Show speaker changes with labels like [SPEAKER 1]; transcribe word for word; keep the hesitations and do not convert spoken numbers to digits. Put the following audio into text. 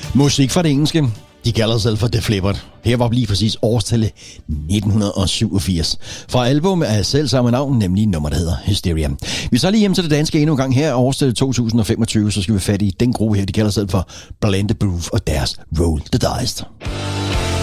[SPEAKER 1] Musik fra det engelske. De kalder sig selv for Def Leppard. Her var lige præcis årstallet nitten syvogfirs. Fra album af selv samme navn, nemlig nummer, der hedder Hysteria. Vi så lige hjem til det danske endnu en gang her. Årstallet to tusind femogtyve, så skal vi fat i den gruppe her. De kalder sig selv for Blended Groove og deres Roll the Dice.